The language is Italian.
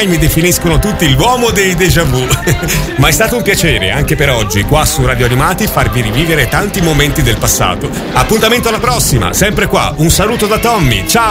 ormai mi definiscono tutti l'uomo dei déjà vu. Ma è stato un piacere anche per oggi qua su Radio Animati farvi rivivere tanti momenti del passato. Appuntamento alla prossima, sempre qua. Un saluto da Tommy, ciao!